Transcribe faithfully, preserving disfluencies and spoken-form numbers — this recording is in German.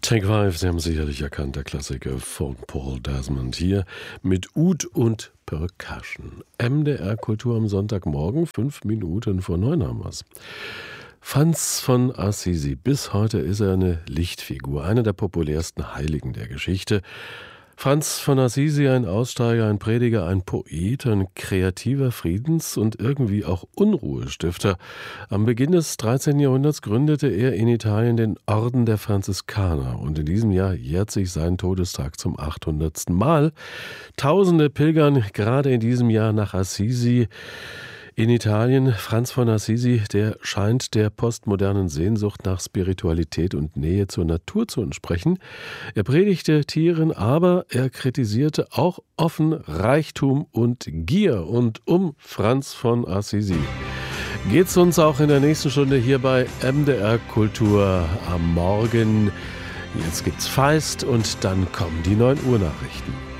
Take Five, Sie haben sicherlich erkannt, der Klassiker von Paul Desmond hier mit Oud und Percussion. M D R Kultur am Sonntagmorgen, fünf Minuten vor neun haben wir's. Franz von Assisi, bis heute ist er eine Lichtfigur, einer der populärsten Heiligen der Geschichte. Franz von Assisi, ein Aussteiger, ein Prediger, ein Poet, ein kreativer Friedens- und irgendwie auch Unruhestifter. Am Beginn des dreizehnten Jahrhunderts gründete er in Italien den Orden der Franziskaner und in diesem Jahr jährt sich sein Todestag zum achthundertsten Mal. Tausende pilgern gerade in diesem Jahr nach Assisi in Italien. Franz von Assisi, der scheint der postmodernen Sehnsucht nach Spiritualität und Nähe zur Natur zu entsprechen. Er predigte Tieren, aber er kritisierte auch offen Reichtum und Gier. Und um Franz von Assisi geht's uns auch in der nächsten Stunde hier bei M D R Kultur am Morgen. Jetzt gibt's Feist und dann kommen die neun Uhr Nachrichten.